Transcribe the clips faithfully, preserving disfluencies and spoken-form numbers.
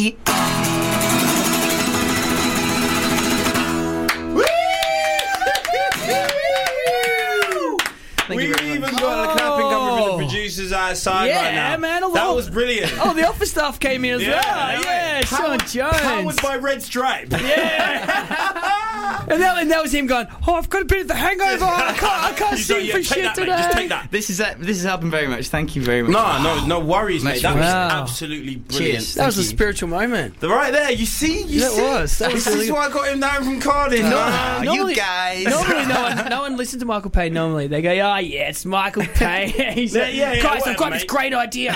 We've even got a clapping coming from the producers outside yeah, right now. Man, all that the, was brilliant. Oh, the office staff came in as yeah, well. Yeah, yeah Sean Jones. Powered by Red Stripe. Yeah. and, that, and that was him going, oh, I've got a bit of the hangover. I can't, I can't sing yeah, for shit that, today. Mate. Just take that. This is uh, this is helping very much. Thank you very much. No, no, no worries, mate. That wow. was absolutely brilliant. Cheers. That was Thank a you. spiritual moment. The right there, you see, you that see. was. That was this really is why I got him down from Cardiff. Oh, no. normally, you guys. Normally, no one, no one listens to Michael Payne. Normally, they go, "Oh yeah, it's Michael Payne." He's yeah, like, yeah, yeah, guys, whatever, I've got mate. this great idea.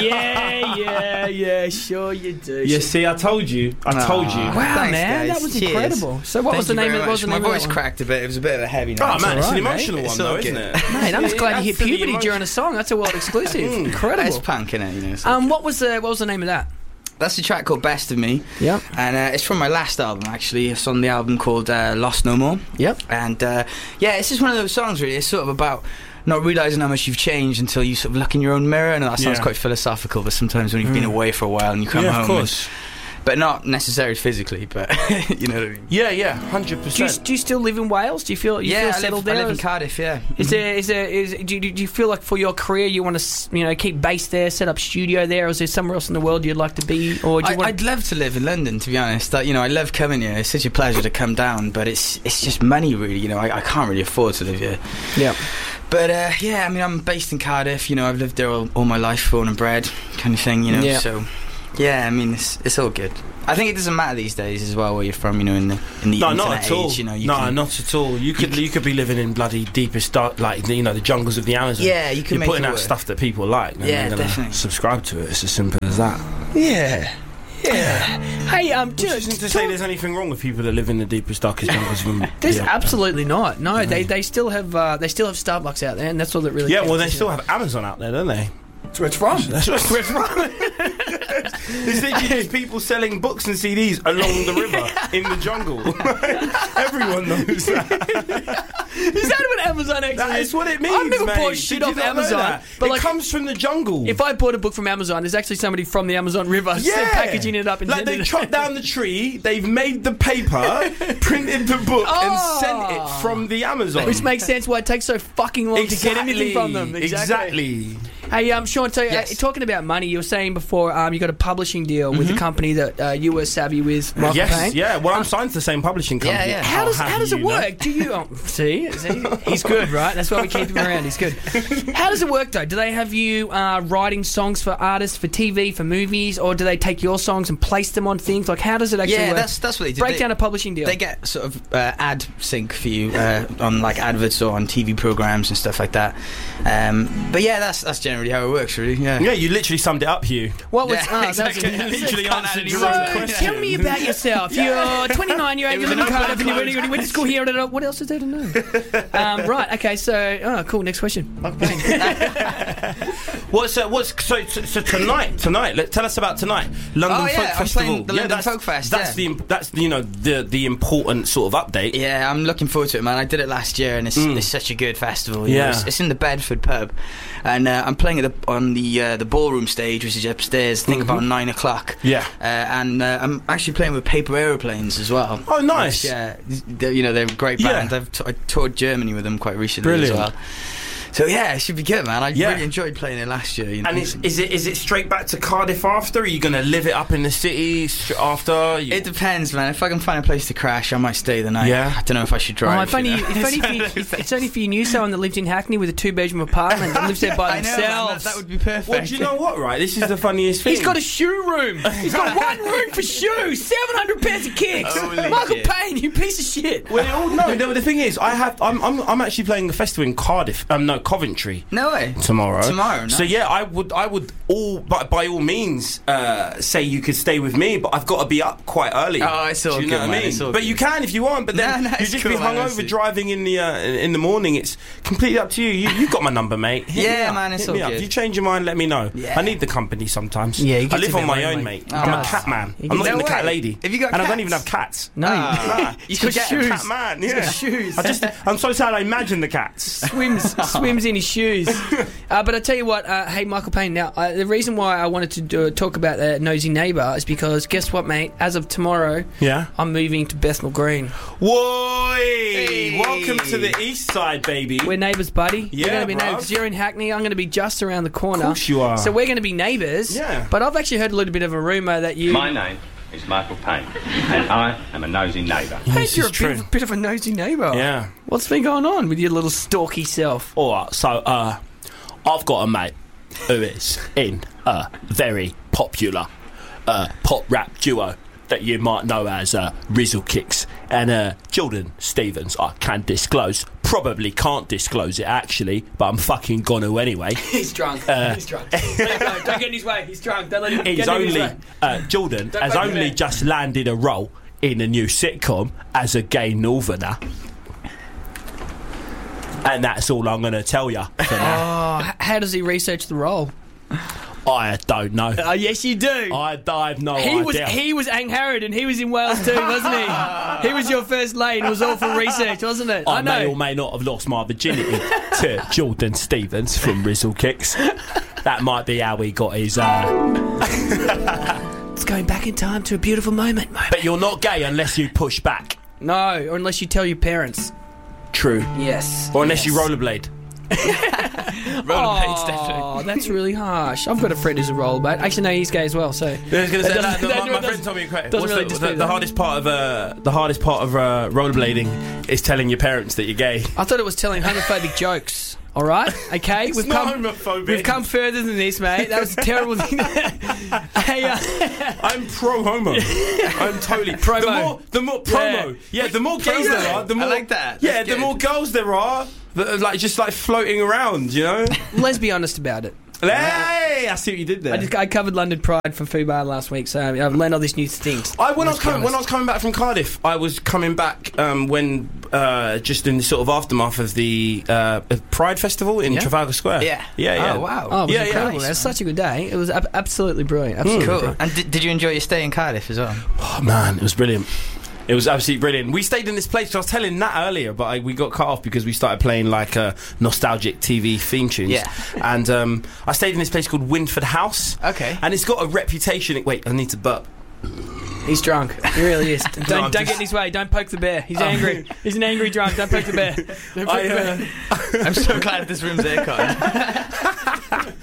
yeah, yeah, yeah. Sure, you do. You see, I told you. I Aww. told you. Wow, Thanks, man, guys. that was Cheers. incredible. So, what Thank was the you name very of what was the much. name My of voice that one? cracked a bit. It was a bit of a heavy Oh note. man, it's all an right, emotional mate. one, It's though, all isn't good. it? Mate, I'm just glad you hit That's the puberty emotion. during a song. That's a world exclusive. Incredible. It's punk, innit? You know, so Um, what was the what was the name of that? that's a track called Best of Me. Yep. And uh, it's from my last album, actually. It's on the album called uh, Lost No More. Yep. And uh, yeah, it's just one of those songs, really. It's sort of about not realising how much you've changed until you sort of look in your own mirror. And that sounds Yeah. quite philosophical, but sometimes when you've been away for a while and you come Yeah, home. of course. And, but not necessarily physically, but you know what I mean. Yeah, yeah, hundred Do you, percent. do you still live in Wales? Do you feel you yeah, feel I settled live, there? I live in Is- Cardiff, yeah. Is there is there is do you, do you feel like for your career you want to you know keep based there, set up studio there, or is there somewhere else in the world you'd like to be? Or do you I, want I'd love to live in London, to be honest. That, you know, I love coming here. It's such a pleasure to come down, but it's it's just money, really. You know, I, I can't really afford to live here. yeah. But uh, yeah, I mean, I'm based in Cardiff. You know, I've lived there all, all my life, born and bred, kind of thing. You know, Yeah. so yeah, I mean, it's it's all good. I think it doesn't matter these days as well where you're from. You know, in the in the No, internet not at all. age. You know, you no, can, not at all. You could you could be living in bloody deepest dark, like you know the jungles of the Amazon. Yeah, you can You're make putting it out work. stuff that people like. And Yeah, they're gonna definitely. subscribe to it. It's as simple as that. Yeah, yeah. Hey, um, Which do, isn't to talk- say there's anything wrong with people that live in the deepest, darkest jungles of the there's yeah. absolutely not. No, they they still have uh, they still have Starbucks out there, and that's all that really. Yeah, well, counts, they isn't still it? have Amazon out there, don't they? That's where it's from. That's where it's from. There's literally just people selling books and C Ds along the river in the jungle. Everyone knows that. Is that what Amazon actually That is? is what it means, I've never mate. bought shit Did you off not know Amazon, that? but it like, comes from the jungle. if I bought a book from Amazon, there's actually somebody from the Amazon River yeah, packaging it up and like sending they it. chopped down the tree, they've made the paper, printed the book, Oh. and sent it from the Amazon. Which makes sense why it takes so fucking long exactly. to get anything from them. Exactly. Hey, um, Sean, so, Yes. uh, talking about money, you were saying before um, you got a publishing deal with a company that uh, you were savvy with, Michael Yes, Payne. yeah. Well, I'm signed to the same publishing company. Yeah, yeah. How I'll does have how does it you know. work? Do you oh, see, see? He's good, right? That's why we keep him around. He's good. How does it work though? Do they have you uh, writing songs for artists, for T V, for movies, or do they take your songs and place them on things? Like, how does it actually Yeah, work? that's that's what they do. Break They- down a publishing deal. They get sort of uh, ad sync for you uh, on like adverts or on T V programs and stuff like that. Um, but yeah, that's that's generally how it works, really. Yeah. Yeah, you literally summed it up, Hugh. what was Yeah, oh, that was exactly. a- Literally Can't answered add your any own more. So, question. tell me about yourself. You're twenty-nine, you're It out, was you live in an Cardiff, and you went, open you went to school here. da-da-da. What else is there to know? um, right, okay, so, oh, cool, next question. What's uh, what's so, so so tonight? Tonight, let, tell us about tonight. London Oh, yeah, Folk I'm Festival. playing the yeah, London that's, Folk Fest, That's yeah. the that's the, you know the the important sort of update. Yeah, I'm looking forward to it, man. I did it last year, and it's, Mm. it's such a good festival. you know. Yeah. it's, it's in the Bedford pub, and uh, I'm playing at the, on the uh, the ballroom stage, which is upstairs. I think about nine o'clock. Yeah. uh, and uh, I'm actually playing with Paper Aeroplanes as well. Oh, nice. Which, yeah, they're, you know they're a great Yeah. band. I've t- I toured Germany with them quite recently Brilliant. as well. So yeah, it should be good, man. I Yeah. really enjoyed playing it last year. You know? And is, is it is it straight back to Cardiff after? Are you going to live it up in the city st- after? You, It depends, man. If I can find a place to crash, I might stay the night. Yeah. I don't know if I should drive. Oh, if only, you you, know? if, only if, you, if, it's only if you knew someone that lived in Hackney with a two-bedroom apartment and lives there by I know, man, themselves. that, that would be perfect. well, do you know what? Right, this is the funniest thing. He's got a shoe room. He's got one room for shoes. Seven hundred pairs of kicks. Holy Michael shit. Payne, you piece of shit. Well, it all, no, no. The thing is, I have. I'm. I'm, I'm actually playing a festival in Cardiff. Um, no, Coventry. No way. Tomorrow. Tomorrow, So nice. yeah, I would. I would all. By, by all means, uh, say you could stay with me, but I've got to be up quite early. Oh, it's all Do you good, know what I man, mean? it's all But good. you can if you want. But then No, no, you it's just cool, be man, hungover honestly. driving in the uh, in, in the morning. It's completely up to you. You you've got my number, mate. Hit Yeah, me up. man, it's Hit all me up. good. If you change your mind, let me know. Yeah. I need the company sometimes. Yeah, he I gets live a on bit my lonely. own, mate. He I'm a does. cat man. He I'm not gets- even No a cat way. lady. Have you got And I don't cats? even have cats. No, Nah. You He's should got get shoes. Cat man, yeah. shoes. I just, I'm so sad I imagine the cats. Swims, swims swims in his shoes. Uh, but I tell you what, uh, hey, Michael Payne, now, uh, the reason why I wanted to do, talk about the Nosy Neighbour is because, guess what, mate? As of tomorrow, Yeah. I'm moving to Bethnal Green. Whoa! Hey. Welcome to the east side, baby. We're neighbours, buddy. Yeah, we're going to be bruv. neighbours. You're in Hackney. I'm going to be just around the corner. Of course you are. So we're going to be neighbours. Yeah. But I've actually heard a little bit of a rumour that you... My name is Michael Payne, and I am a nosy neighbour. Hey, This you're is a bit true. of, bit of a nosy neighbour. Yeah. What's been going on with your little stalky self? Alright, so uh, I've got a mate who is in a very popular uh, pop rap duo that you might know as uh, Rizzle Kicks, and uh, Jordan Stevens. I can disclose, probably can't disclose it actually, but I'm fucking gonna anyway. He's drunk. Uh, He's drunk. Let him go. Don't get in his way. He's drunk. Don't let him He's get in his only way. uh, Jordan Don't has poke your only head. just landed a role in a new sitcom as a gay northerner. And that's all I'm going to tell you for now. Oh, h- how does he research the role? I don't know. Oh, yes, you do. I, I have no he idea. was he was Ang Harrod and he was in Wales too, wasn't he? He was your first lane. It was all for research, wasn't it? I, I know. may or may not have lost my virginity to Jordan Stevens from Rizzle Kicks. That might be how he got his. Uh... It's going back in time to a beautiful moment. moment. But you're not gay unless you push back. No, or unless you tell your parents. True. Yes. Or unless yes. you rollerblade. Rollerblades, definitely. Oh, that's really harsh. I've got a friend who's a rollerblade. Actually, no, he's gay as well. So I was going to say That that. doesn't- My, that my doesn't- friend told me doesn't what's really the, dispute the, the that. hardest part of uh, the hardest part of uh, rollerblading is telling your parents that you're gay. I thought it was telling homophobic jokes. All right, okay, It's we've not come. homophobic. We've come further than this, mate. That was a terrible thing. Hey, uh, I'm pro homo. I'm totally Promo. The more, the more promo. Yeah, the more gays promo. there are, the more. I like that. Yeah, That's the good. more girls there are that are like just like floating around. You know. let's be honest about it. Hey, I see what you did there. I just I covered London Pride for Fubar last week, so I've learned all these new things. I when I was Let's be coming when I honest. was coming back from Cardiff, I was coming back um, when uh, just in the sort of aftermath of the uh, Pride Festival in Yeah? Trafalgar Square. Yeah. yeah, yeah. Oh, wow. Oh, it was Yeah, yeah. incredible. It was such a good day. It was ab- absolutely brilliant. Absolutely Cool. brilliant. And did, did you enjoy your stay in Cardiff as well? Oh man, it was brilliant. It was absolutely brilliant. We stayed in this place. I was telling Nat earlier, but I, we got cut off because we started playing like uh, nostalgic T V theme tunes. Yeah. And um, I stayed in this place called Winford House. Okay. And it's got a reputation. Wait, I need to burp. He's drunk. He really is. Don't, No, I'm don't just- get in his way. Don't poke the bear. He's angry. He's an angry drunk. Don't poke the bear. Don't poke I, the bear. uh, I'm so glad this room's aircon.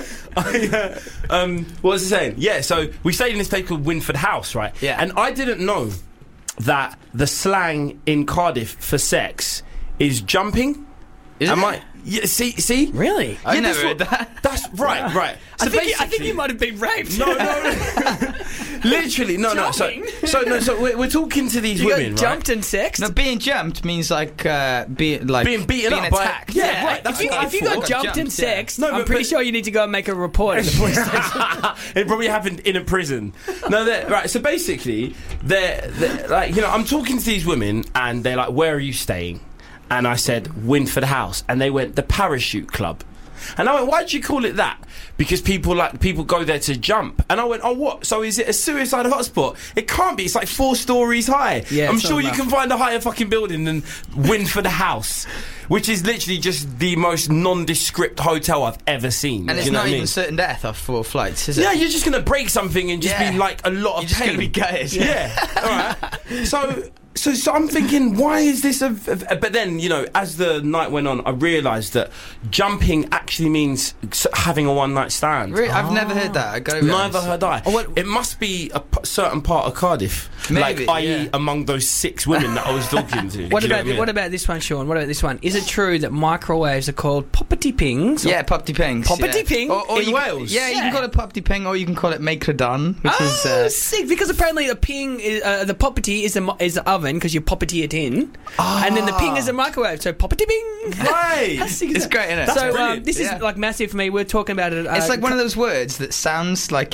I, uh, um, what was I saying? Yeah, so we stayed in this place called Winford House, right? Yeah. And I didn't know that the slang in Cardiff for sex is jumping. Is Am it? I? Yeah, see, see? Really? I Yeah, never that's heard what- that. That's right, right. I, So think you, I think basically- you might have been raped. No, no, no. Literally, no, no. So, Jumping? so no. So we're, we're talking to these You women, got right? jumped and sexed? No, being jumped means like uh, being like Being beaten being up by- attacked. Yeah, right, that's if you, what I if you thought. got jumped and Jumped, yeah. sexed, No, I'm but- pretty but- sure you need to go and make a report at the police station. It probably happened in a prison. No, they're- right. So basically, they're, they're like, you know, I'm talking to these women, and they're like, "Where are you staying?" And I said, "Winford House," and they went, "The Parachute Club." And I went, "Why did you call it that?" Because people like people go there to jump. And I went, "Oh, what? So is it a suicide hotspot?" It can't be. It's like four stories high. Yeah, I'm it's sure not you enough. can find a higher fucking building than Winford House, which is literally just the most nondescript hotel I've ever seen. And Do it's you know not what I even mean? certain death off four flights, is it? Yeah, you're just gonna break something and just Yeah. be like a lot of You're just pain. gonna be gutted. Yeah. All right. So, so, so I'm thinking, why is this a, a? But then, you know, as the night went on, I realised that jumping actually means s- having a one night stand. Really? I've never heard that. I gotta be Neither honest. heard I. Oh, what- It must be a p- certain part of Cardiff, Maybe, like, i e, yeah. among those six women that I was talking to. What Do you know about I mean? what about this one, Sean? What about this one? Is it true that microwaves are called poppity pings? Yeah, Poppy Pings. Poppity yeah. ping Or, or in you Wales? Can, yeah, you Yeah. can call it Poppy Ping, or you can call it Macrodon, which Oh, is. Uh, sick! Because apparently the ping, is, uh, the poppity is the mo- is the oven because you poppity it in, and then the ping is a microwave. So poppity ping. Right. How sick is It's that? great, innit? So um, brilliant. this Yeah. is like massive for me. We're talking about it. Uh, it's like one of those words that sounds like it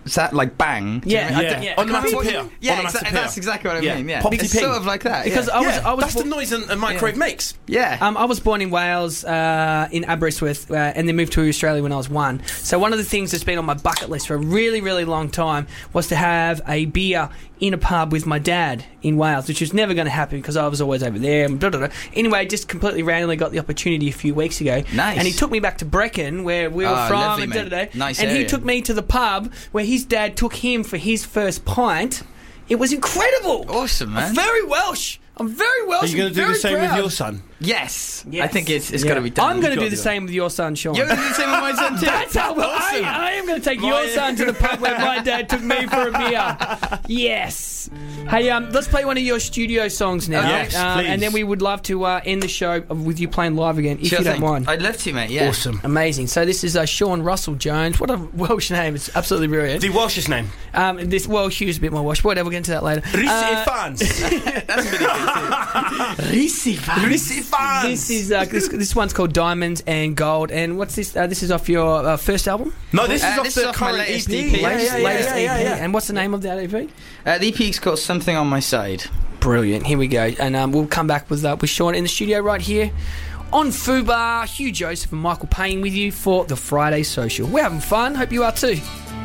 Is that like bang? Do you Yeah, know what I mean? I yeah. don't- yeah. I can't Onomatopoeia. remember what- Yeah, Onomatopoeia. exa- that's exactly what I Yeah. mean. Yeah, Poppy it's ping. sort of like that. Because yeah. I was, Yeah, I was that's bo- the noise a, a microwave makes. yeah. Um, I was born in Wales, uh, in Aberystwyth, uh, and then moved to Australia when I was one. So one of the things that's been on my bucket list for a really, really long time was to have a beer in a pub with my dad in Wales, which was never going to happen because I was always over there. And blah, blah, blah. Anyway, just completely randomly got the opportunity a few weeks ago. Nice. And he took me back to Brecon, where we were Oh, from. lovely, and mate. da, da, da. Nice And he area. took me to the pub where his dad took him for his first pint. It was incredible. Awesome, man. I'm very Welsh. I'm very Welsh. Are you going and to do the very same with proud. your son? Yes. Yes. I think it's it's Yeah. got to be done. I'm going to You've do gotta the do same with your son, Sean. You're going to do the same with my son too. That's how well Awesome. I, I am going to take My- your son to the pub where my dad took me for a beer. Yes. Hey, um, let's play one of your studio songs now. Yes, um, please. And then we would love to uh, end the show with you playing live again, if Sure you don't thing. mind. I'd love to, mate. Yeah. Awesome. Amazing. So this is uh, Sean Russell Jones. What a Welsh name. It's absolutely brilliant. The Welsh's name. Um, this Welsh Hugh's a bit more Welsh. Whatever, we'll get into that later. Risi Uh, fans. Risi Risi fans. This is uh, this, this one's called Diamonds and Gold. And what's this? Uh, this is off your uh, first album? No, this Uh, is off this the is off my current latest E P. E P. Yeah, Latest- yeah, yeah, Latest yeah, E P. yeah, yeah. And what's the name of that E P? Uh, the E P's called Something on My Side. Brilliant. Here we go. And um, we'll come back with uh, with Sean in the studio right here on Fubar. Hugh Joseph and Michael Payne with you for the Friday Social. We're having fun. Hope you are too.